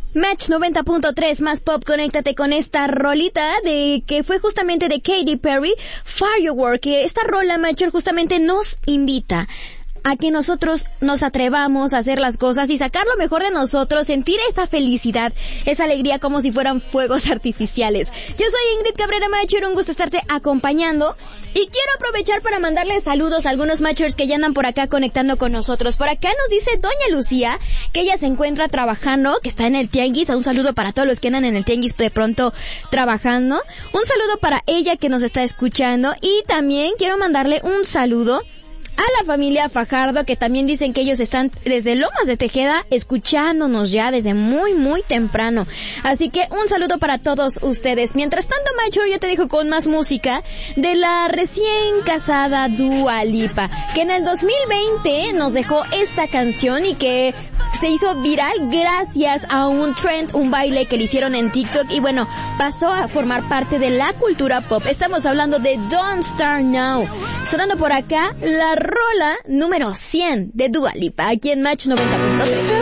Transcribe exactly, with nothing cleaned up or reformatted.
Match noventa punto tres más pop, conéctate con esta rolita de que fue justamente de Katy Perry, Firework, que esta rola, Matcher, justamente nos invita a que nosotros nos atrevamos a hacer las cosas y sacar lo mejor de nosotros, sentir esa felicidad, esa alegría como si fueran fuegos artificiales. Yo soy Ingrid Cabrera Matcher, un gusto estarte acompañando y quiero aprovechar para mandarle saludos a algunos Matchers que ya andan por acá conectando con nosotros. Por acá nos dice Doña Lucía que ella se encuentra trabajando, que está en el tianguis. Un saludo para todos los que andan en el tianguis de pronto trabajando. Un saludo para ella que nos está escuchando y también quiero mandarle un saludo a la familia Fajardo, que también dicen que ellos están desde Lomas de Tejeda escuchándonos ya desde muy muy temprano. Así que un saludo para todos ustedes. Mientras tanto, Macho, yo te dejo con más música de la recién casada Dua Lipa, que en el dos mil veinte nos dejó esta canción y que se hizo viral gracias a un trend, un baile que le hicieron en TikTok y bueno, pasó a formar parte de la cultura pop. Estamos hablando de Don't Start Now. Sonando por acá la rola número cien de Dua Lipa, aquí en Match noventa punto tres.